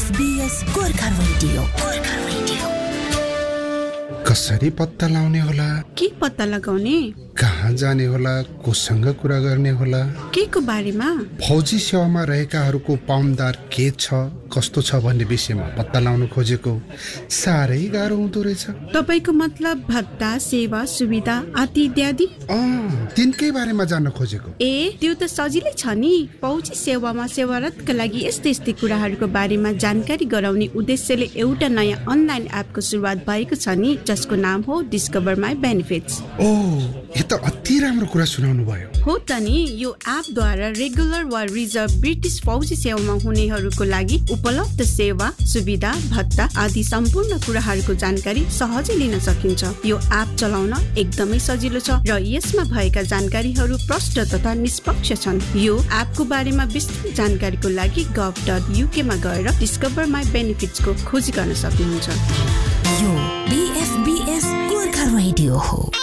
BFBS Gorkha radio. कसरी पत्ता लाउने होला, के पत्ता लगाउने, कहाँ जाने होला, कोसँग कुरा गर्ने होला, के को बारेमा, फौजी सेवामा रहेकाहरूको पाउन्दार के छ कस्तो छ भन्ने विषयमा पत्ता लाउन खोजेको साह्रै गाह्रो हुँदो रहेछ। तपाईको मतलब भत्ता, सेवा, सुविधा आदि इत्यादि? तिनकै बारेमा जान्न खोजेको। ए त्यो त सजिलै छ नि। फौजी सेवामा सेवारतका लागि यस्तै कुराहरूको बारेमा जानकारी गराउने उद्देश्यले एउटा नयाँ अनलाइन एपको सुरुवात भएको छ नि, जसको नाम हो डिस्कभर माई बेनिफिट्स। यो त अति राम्रो कुरा सुनाउनु भयो। हो त नि, यो एपद्वारा रेगुलर वा रिजर्भ ब्रिटिस फौजी सेवामा हुनेहरूको लागि उपलब्ध सेवा, सुविधा, भत्ता आदि सम्पूर्ण कुराहरूको जानकारी सहजै लिन सकिन्छ। यो एप चलाउन एकदमै सजिलो छ र यसमा भएका जानकारीहरू प्रष्ट तथा निष्पक्ष छन्। यो एपको बारेमा विस्तृत जानकारीको लागि gov.uk मा गएर डिस्कभर माई बेनिफिट्स को खोजी गर्न सक्नुहुन्छ। यो BFBS गोर्खा रेडियो हो।